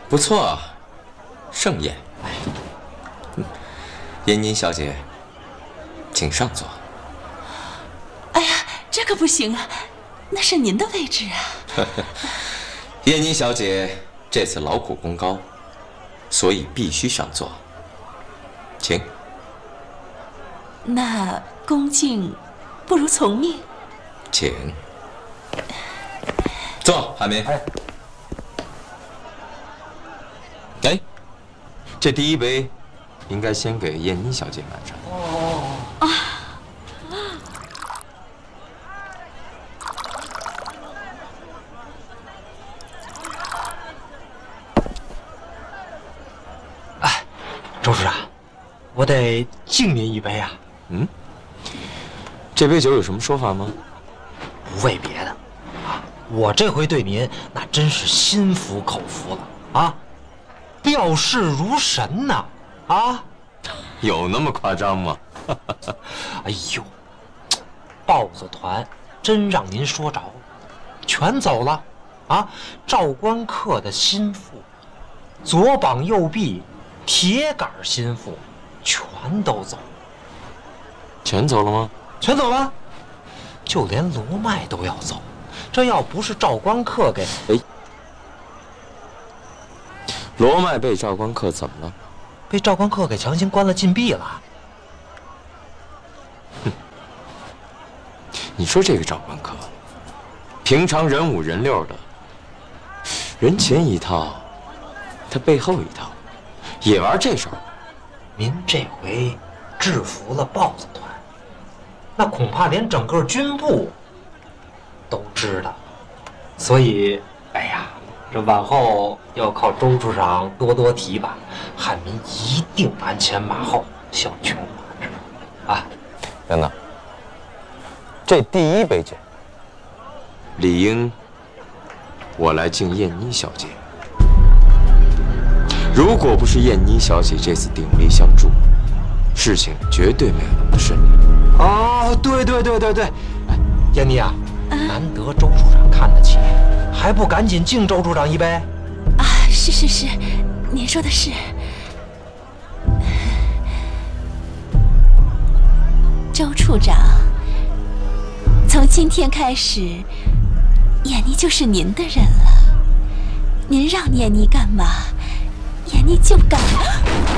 不错，盛宴。燕妮小姐，请上座。 哎呀，这可不行啊，那是您的位置啊。 燕妮小姐这次劳苦功高，所以必须上座，请。 那恭敬不如从命， 请坐，海明。哎，这第一杯应该先给燕妮小姐满上。 哎，周处长，我得敬您一杯啊。 嗯，这杯酒有什么说法吗？ 不为别的，啊，我这回对您那真是心服口服了啊，吊事如神呐，啊， 有那么夸张吗？ 哎呦，豹子团真让您说着了，全走了啊！赵官客的心腹，左膀右臂，铁杆心腹，全都走了。 全走了吗？ 全走了，就连罗麦都要走。这要不是赵官客给…… 罗麦被赵官客怎么了？ 被赵官客给强行关了禁闭了。 你说这个赵官客，平常人五人六的，人前一套，他背后一套，也玩这手。 您这回制服了豹子团，那恐怕连整个军部都知道。所以，哎呀，这往后要靠周处长多多提拔，汉民一定鞍前马后，效犬马之啊！ 等等，这第一杯酒，理应我来敬燕妮小姐。如果不是燕妮小姐这次鼎力相助，事情绝对没有那么顺利。 哦，对，哎，燕妮啊，难得周处长看得起你，还不赶紧敬周处长一杯？ 啊，是，您说的是。周处长，从今天开始，燕妮就是您的人了。您让燕妮干嘛，燕妮就干嘛。